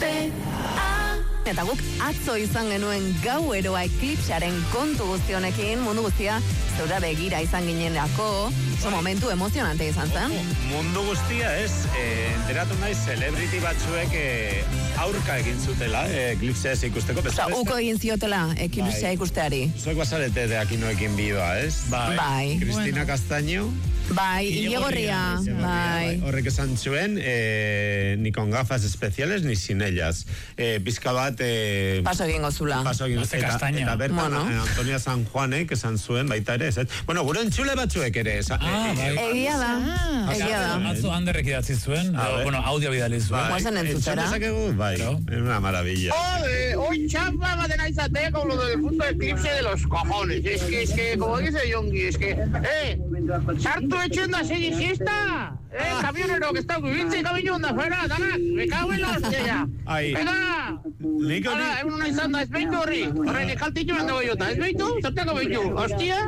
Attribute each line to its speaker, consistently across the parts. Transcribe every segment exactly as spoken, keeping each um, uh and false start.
Speaker 1: Eta guk atzo izan genuen gaueroa eklipsearen kontu guzti honekin, mundu guztia zeura begira izan ginenerako, oso momentu emozionante izan zen.
Speaker 2: Mundu guztia ez, eh, enteratu nahi celebrity batzuek eh, aurka egin zutela eh, eklipsea ikusteko.
Speaker 1: Osa, uko egin ziotela eklipsea ikusteari.
Speaker 2: Zuek bazarete de akinoekin bidoa, ez?
Speaker 1: Bai. Bai.
Speaker 2: Cristina bueno. Castaño.
Speaker 1: Bai, Ilegorria. Bai.
Speaker 2: Horrek esan zuen, eh, ni con gafas especiales, ni sin ellas. Eh, Bizka bat... Eh,
Speaker 1: paso egingo zula.
Speaker 2: Paso egingo zula. Eta, eta bertan, bueno. eh, Antonia San Juanek esan zuen, baita ere, ez? Bueno, gure entzule batzuek ere, ez?
Speaker 3: Ah, bai.
Speaker 1: Egia da. Egia da.
Speaker 3: Atzo Anderrek idatzi zuen, bueno, audio bidali zuen.
Speaker 1: Guazen entzutera.
Speaker 2: Bai, es una maravilla.
Speaker 4: Joder, hoy chapa va a tener izate con lo del punto de eclipse de los cojones. Es que, es que, como dice Yongi, es que, eh, sartu echando a seguir siesta. Eh, camionero que está viviendo y camino onda fuera, dana, me cago en la hostia ya. Venga. Ahora, es una izanda, es beitu horri. Horre, que kaltillo mendo goiota. Es beitu, sorteko beitu. Hostia.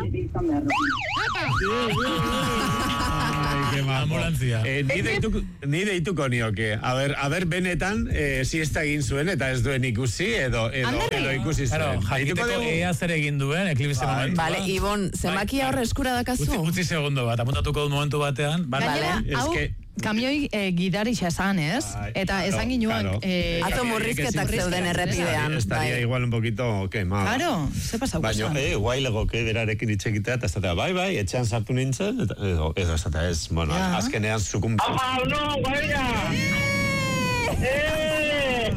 Speaker 3: Ambulancia.
Speaker 2: Eh, ni, deitu, ni deituko nioke. A ver, a ver benetan eh, siesta egin zuen eta ez duen ikusi edo edo, edo ikusi zuen.
Speaker 3: Claro, jakiteko ea zer egin duen eklipse momentu.
Speaker 1: Vale, Ibon, zenbakia horre eskura dakazu?
Speaker 3: Utzi, utzi segundo bat, apuntatuko dut momentu batean.
Speaker 5: Gainera, hau kamioi eh, gidari xesan, ez? Eta esan ginuan... Eh,
Speaker 1: Ato murrizketak zeuden errepidean.
Speaker 2: Estaria igual un poquito quemado.
Speaker 5: Claro, ze pasau
Speaker 2: baina, eh, guai legoke berarekin itxekitea, eta esatea, bai, bai, etxean sartu nintzen, eta, edo, edo esatea ez, bueno, ja. azkenean zukun...
Speaker 4: ¡Ah, no, guaia! ¡Eh!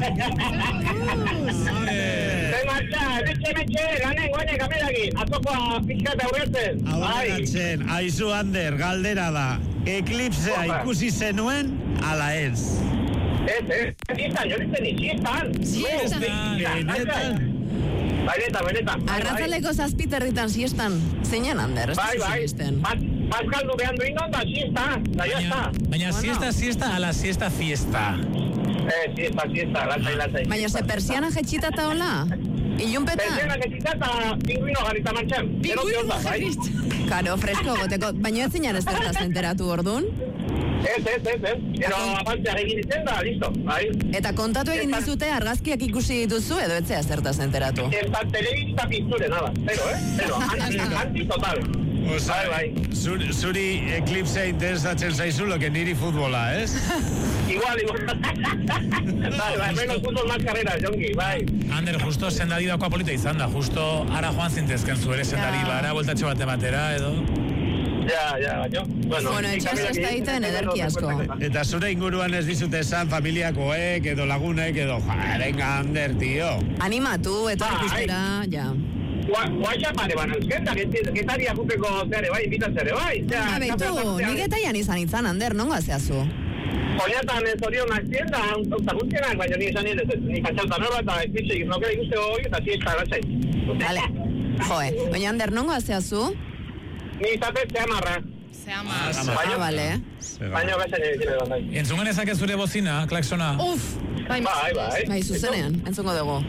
Speaker 4: ¡Se marcha! ¡Betxe, betxe! ¡Lanen, guaine, kameraki! ¡Atzokoa pixkata aurretzen!
Speaker 2: Aurretzen, aizu Ander, galdera da, eklipsea ikusi zenuen, ala ez?
Speaker 4: Ez, ez, ziestan, jo nintzen iziestan!
Speaker 2: Ziestan!
Speaker 4: Benetan, benetan.
Speaker 1: Arratzaleko zazpiterritan siestan, zeinen Ander, ez
Speaker 4: bai, bai. Bazkaldu behan du ingon, da siesta, da jazta.
Speaker 3: Baina siesta, siesta, ala siesta, fiesta.
Speaker 4: Eh, siesta, siesta, latzai, latzai.
Speaker 1: Baina ze persiana jetxitata hola? Ilunpetan?
Speaker 4: Persiana jetxitata, pingüino garita martxan.
Speaker 1: Pingüino garita? Karo, fresko goteko, baina ez zinan ez zertaz enteratu orduan?
Speaker 4: Ez, ez, ez, ez. Ero abantzea egin ditzen da, listo, bai.
Speaker 1: Eta kontatu egin dizute argazkiak ikusi dituzu edo etzea zertaz enteratu?
Speaker 4: Ez da telebista pinture, nada, pero, eh? Pero, anti, anti total.
Speaker 2: Osa, bai, bai. Zuri, zuri eklipsea interesatzen zaizu lo que niri futbola, ez?
Speaker 4: Igual, igual. Bai, bai, menos futbol más carreras, Jongi, bai.
Speaker 3: Ander, justo sendari dakoa polita izan da, justo ara joan zintezken zu ere sendari bara, voltatxo bat ematera, edo...
Speaker 4: Ja, ja, baino. Bueno,
Speaker 1: bueno etxas ez da egiten ederki asko.
Speaker 2: Eta zure inguruan ez dizute esan familiakoek edo lagunek edo jarenga Ander, tio.
Speaker 1: Animatu, eta ikustera, ja.
Speaker 4: Guaxa pare ban euskenta, getaria juteko zere bai, invitatzere bai.
Speaker 1: Ha, behitu, nik etaian izan izan, Ander, nongo azeazu?
Speaker 4: Oñatan ez orionak zien da, auta guztienak, baina ni esan nire, ni katxauta norba eta eklipse nokera ikuste hori, eta siesta gatzai.
Speaker 1: Vale, joe, baina Ander, nongo azeazu?
Speaker 4: Ni izate zehamarra.
Speaker 5: Zehamarra.
Speaker 1: Ah, vale.
Speaker 4: Baina gatzen egin dut nahi.
Speaker 3: Entzungan ezak zure bozina, klaksona?
Speaker 5: Uf!
Speaker 4: Bai, bai.
Speaker 1: Bai, zuzenean, entzungo dugu.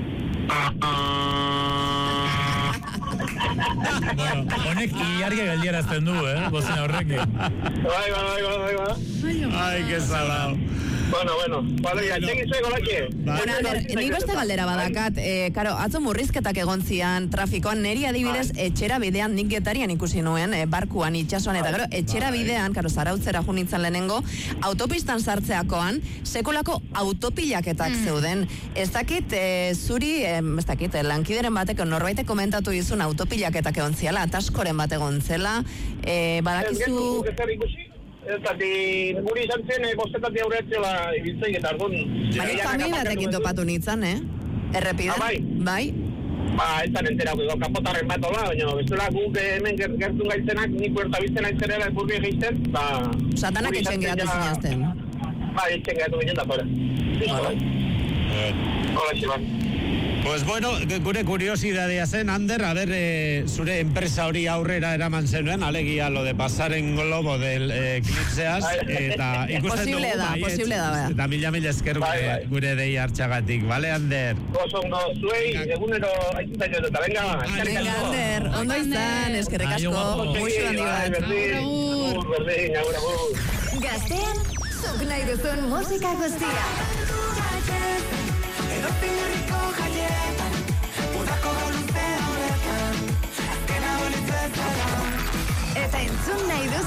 Speaker 3: Bueno, honek ilargia geldiarazten du, eh? Bozina horrekin.
Speaker 4: Bai, bai, bai, bai, bai.
Speaker 2: Ai, que salao.
Speaker 4: Bueno, bueno, vale, ya, txekin zueko latxe.
Speaker 1: Bueno, Ander, nik beste galdera badakat, eh, karo, atzo murrizketak egon zian trafikoan, neri adibidez, etxera bidean, nik Getarian ikusi nuen, eh, barkuan, itxasuan, eta gero, etxera bidean, karo, zarautzera junitzen lehenengo, autopistan sartzeakoan, sekulako autopilaketak zeuden. Ez dakit, eh, zuri, eh, ez dakit, eh, lankideren batek, norbaitek komentatu izun autopilaketak egon ziala, ataskoren bat egon zela, eh, badakizu...
Speaker 4: Eta di guri izan zen, bostetatik aurreatzela ibiltzeik eta ardun...
Speaker 1: Baina kamioi batekin topatu nintzen, eh? Errepidean.
Speaker 4: Ah, bai?
Speaker 1: Bai?
Speaker 4: Ba, ez da nenterako, kapotarren bat hola, baina bestela guk hemen gertun gaitzenak, nik huerta bizten aitzerela epurri egizten, ba...
Speaker 1: Satanak etxen geratu zinazten.
Speaker 4: Ba, etxen geratu ginen da, pora.
Speaker 1: Vale.
Speaker 4: Hola, Xiban.
Speaker 2: Pues bueno, gure kuriosidadea zen, Ander, a ver, eh, zure enpresa hori aurrera eraman zenuen, alegia lo de pasar en globo del eh, eklipseaz, eta ikusten dugu,
Speaker 1: posible da,
Speaker 2: bai,
Speaker 1: posible da, bai.
Speaker 2: Eta mila mila esker
Speaker 4: bai,
Speaker 2: gure,
Speaker 4: bai.
Speaker 2: gure dei hartxagatik, bale, Ander?
Speaker 4: Oso ondo, zuei, egunero aizuta jo eta venga,
Speaker 1: venga, Ander, ondo izan, eskerrik asko, muixo handi bat.
Speaker 4: Berdin, berdin, agur, agur.
Speaker 6: Gaztean, zuk nahi duzun musika guztia.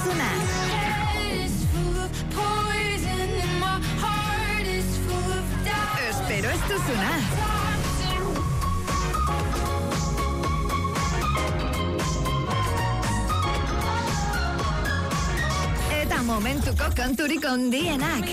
Speaker 6: duzuna. Espero ez duzuna. Eta momentuko kanturik ondienak.